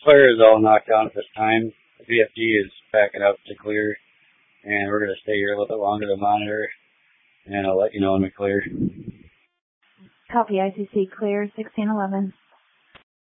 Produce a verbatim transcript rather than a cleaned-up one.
flare is all knocked down at this time. The V F D is backing up to clear, and we're going to stay here a little bit longer to monitor, and I'll let you know when we clear. Copy, I C C clear, sixteen eleven.